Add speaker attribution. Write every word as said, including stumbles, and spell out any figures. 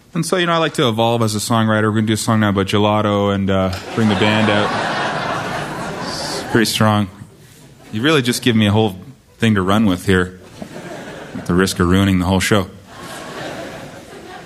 Speaker 1: And so, you know, I like to evolve as a songwriter. We're going to do a song now about gelato and uh, bring the band out. It's pretty strong. You really just give me a whole thing to run with here, at the risk of ruining the whole show.